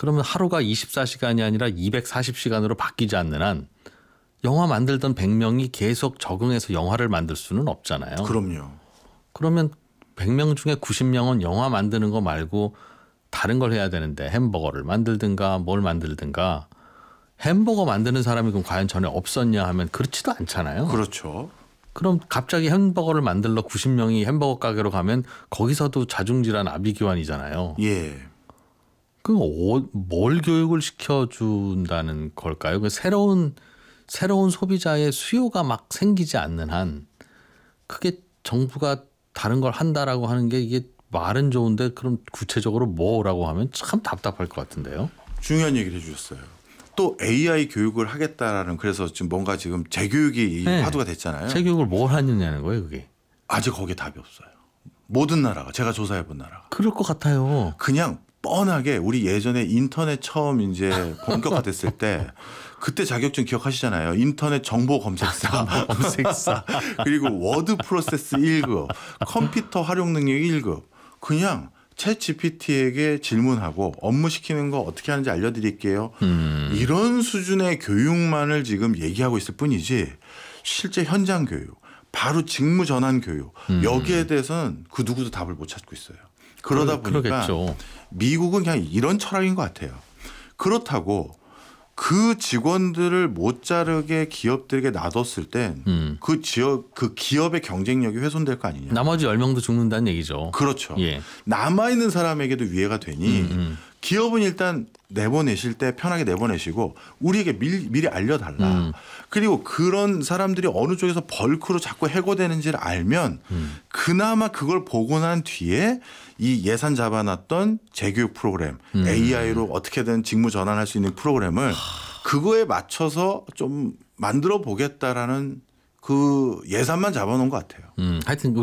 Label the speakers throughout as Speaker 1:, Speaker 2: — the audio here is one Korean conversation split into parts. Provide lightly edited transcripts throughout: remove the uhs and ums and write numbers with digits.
Speaker 1: 그러면 하루가 24시간이 아니라 240시간으로 바뀌지 않는 한 영화 만들던 100명이 계속 적응해서 영화를 만들 수는 없잖아요.
Speaker 2: 그럼요.
Speaker 1: 그러면 100명 중에 90명은 영화 만드는 거 말고 다른 걸 해야 되는데 햄버거를 만들든가 뭘 만들든가 햄버거 만드는 사람이 그럼 과연 전에 없었냐 하면 그렇지도 않잖아요.
Speaker 2: 그렇죠.
Speaker 1: 그럼 갑자기 햄버거를 만들러 90명이 햄버거 가게로 가면 거기서도 자중질환 아비규환이잖아요.
Speaker 2: 예.
Speaker 1: 그럼 뭘 교육을 시켜준다는 걸까요? 그 새로운 소비자의 수요가 막 생기지 않는 한 그게 정부가 다른 걸 한다라고 하는 게 이게 말은 좋은데 그럼 구체적으로 뭐라고 하면 참 답답할 것 같은데요.
Speaker 2: 중요한 얘기를 해주셨어요. 또 AI 교육을 하겠다라는 그래서 지금 뭔가 지금 재교육이
Speaker 1: 네.
Speaker 2: 화두가 됐잖아요.
Speaker 1: 재교육을 뭘 하느냐는 거예요, 그게.
Speaker 2: 아직 거기에 답이 없어요. 모든 나라가 제가 조사해본 나라가
Speaker 1: 그럴 것 같아요.
Speaker 2: 그냥 뻔하게 우리 예전에 인터넷 처음 이제 본격화됐을 때 그때 자격증 기억하시잖아요. 인터넷 정보 검색사, 그리고 워드 프로세스 1급, 컴퓨터 활용 능력 1급. 그냥 챗 GPT에게 질문하고 업무 시키는 거 어떻게 하는지 알려드릴게요. 이런 수준의 교육만을 지금 얘기하고 있을 뿐이지 실제 현장 교육, 바로 직무 전환 교육 여기에 대해서는 그 누구도 답을 못 찾고 있어요. 그러다 보니까
Speaker 1: 그러겠죠.
Speaker 2: 미국은 그냥 이런 철학인 것 같아요. 그렇다고 그 직원들을 못 자르게 기업들에게 놔뒀을 땐 그 기업의 경쟁력이 훼손될 거 아니냐.
Speaker 1: 나머지 10명도 죽는다는 얘기죠.
Speaker 2: 그렇죠.
Speaker 1: 예.
Speaker 2: 남아있는 사람에게도 위해가 되니 기업은 일단 내보내실 때 편하게 내보내시고 우리에게 미리 알려달라. 그리고 그런 사람들이 어느 쪽에서 벌크로 자꾸 해고되는지를 알면 그나마 그걸 보고 난 뒤에 이 예산 잡아놨던 재교육 프로그램 AI로 어떻게든 직무 전환할 수 있는 프로그램을 그거에 맞춰서 좀 만들어 보겠다라는 그 예산만 잡아놓은 것 같아요.
Speaker 1: 하여튼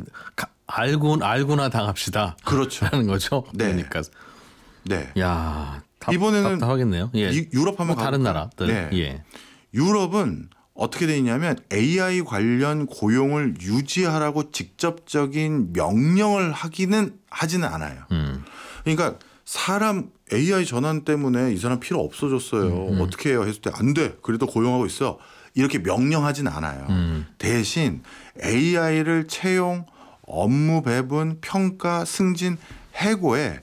Speaker 1: 알고나 당합시다.
Speaker 2: 그렇죠.
Speaker 1: 하는 거죠.
Speaker 2: 네.
Speaker 1: 그러니까.
Speaker 2: 네.
Speaker 1: 야,
Speaker 2: 이번에는
Speaker 1: 답답하겠네요. 예.
Speaker 2: 유럽 한번
Speaker 1: 다른
Speaker 2: 가볼까요?
Speaker 1: 나라들.
Speaker 2: 네.
Speaker 1: 예.
Speaker 2: 유럽은 어떻게 돼 있냐면 AI 관련 고용을 유지하라고 직접적인 명령을 하지는 않아요. 그러니까 사람 AI 전환 때문에 이 사람 필요 없어졌어요. 어떻게 해요? 했을 때 안 돼. 그래도 고용하고 있어. 이렇게 명령하진 않아요. 대신 AI를 채용, 업무 배분, 평가, 승진, 해고에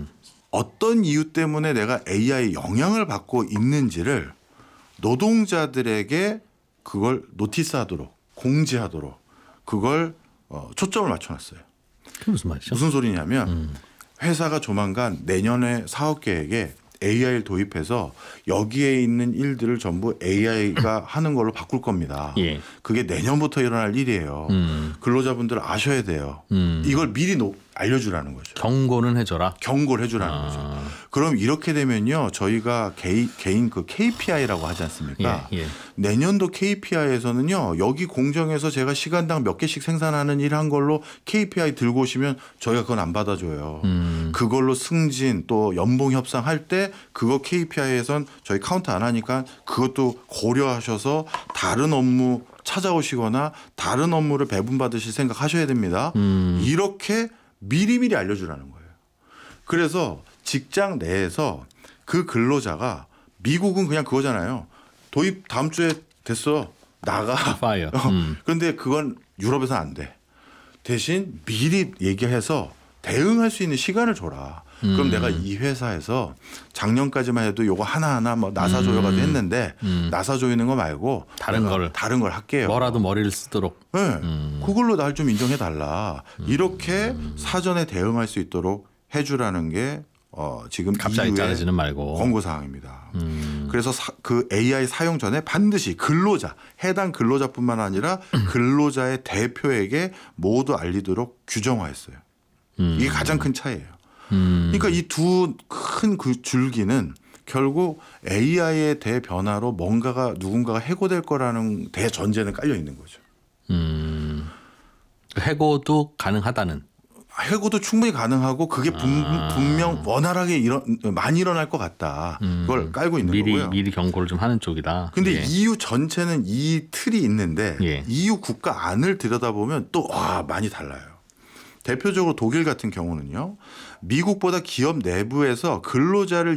Speaker 2: 어떤 이유 때문에 내가 AI 영향을 받고 있는지를 노동자들에게 그걸 노티스하도록 공지하도록 그걸 초점을 맞춰놨어요.
Speaker 1: 그게 무슨 말이죠?
Speaker 2: 무슨 소리냐면 회사가 조만간 내년에 사업 계획에 AI를 도입해서 여기에 있는 일들을 전부 AI가 하는 걸로 바꿀 겁니다.
Speaker 1: 예.
Speaker 2: 그게 내년부터 일어날 일이에요. 근로자분들 아셔야 돼요. 이걸 미리 알려주라는 거죠.
Speaker 1: 경고는 해줘라.
Speaker 2: 경고를 해주라는 거죠. 그럼 이렇게 되면요. 저희가 개인 그 KPI라고 하지 않습니까?
Speaker 1: 예, 예.
Speaker 2: 내년도 KPI에서는요. 여기 공정에서 제가 시간당 몇 개씩 생산하는 일 한 걸로 KPI 들고 오시면 저희가 그건 안 받아줘요. 그걸로 승진 또 연봉 협상할 때 그거 KPI에선 저희 카운트 안 하니까 그것도 고려하셔서 다른 업무 찾아오시거나 다른 업무를 배분받으실 생각하셔야 됩니다. 이렇게 미리미리 알려주라는 거예요. 그래서 직장 내에서 그 근로자가 미국은 그냥 그거잖아요. 도입 다음 주에 됐어. 나가.
Speaker 1: 파이어.
Speaker 2: 그런데 그건 유럽에서는 안 돼. 대신 미리 얘기해서 대응할 수 있는 시간을 줘라. 그럼 내가 이 회사에서 작년까지만 해도 요거 하나하나 뭐 나사 조여가지고 했는데 나사 조이는 거 말고 다른 걸 할게요.
Speaker 1: 뭐라도 머리를 쓰도록.
Speaker 2: 네. 그걸로 날 좀 인정해 달라. 이렇게 사전에 대응할 수 있도록 해주라는 게 지금
Speaker 1: 갑자기 자르지는 말고
Speaker 2: 권고 사항입니다. 그래서 그 AI 사용 전에 반드시 해당 근로자뿐만 아니라 근로자의 대표에게 모두 알리도록 규정화했어요. 이게 가장 큰 차이예요. 그러니까 이 두 큰 그 줄기는 결국 AI의 대변화로 누군가가 해고될 거라는 대전제는 깔려 있는 거죠.
Speaker 1: 해고도 가능하다는.
Speaker 2: 해고도 충분히 가능하고 그게 분명 원활하게 많이 일어날 것 같다. 그걸 깔고 있는 거고요.
Speaker 1: 미리 경고를 좀 하는 쪽이다.
Speaker 2: 근데
Speaker 1: 예.
Speaker 2: EU 전체는 이 틀이 있는데
Speaker 1: 예.
Speaker 2: EU 국가 안을 들여다보면 또 많이 달라요. 대표적으로 독일 같은 경우는요. 미국보다 기업 내부에서 근로자를